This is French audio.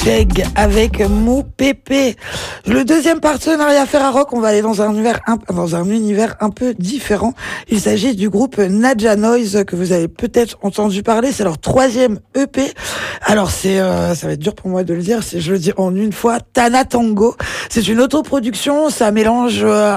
Chegg avec Mou Pépé. Le deuxième partenariat Ferrarock, on va aller dans un univers un peu différent. Il s'agit du groupe Nadja Noise que vous avez peut-être entendu parler. C'est leur 3e EP. Alors ça va être dur pour moi de le dire si je le dis en une fois. Tana Tango. C'est une autoproduction. Ça mélange